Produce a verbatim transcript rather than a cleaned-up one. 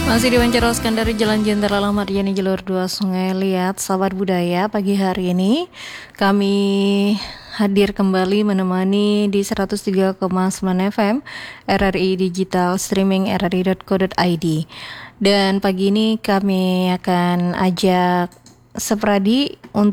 Masih diwancaroskan dari Jalan Jenderal Ahmad Yani jalur dua Sungai Liat. Sahabat budaya, pagi hari ini kami hadir kembali menemani di seratus tiga koma sembilan F M R R I Digital Streaming r r i dot co dot i d. Dan pagi ini kami akan ajak Sepradi untuk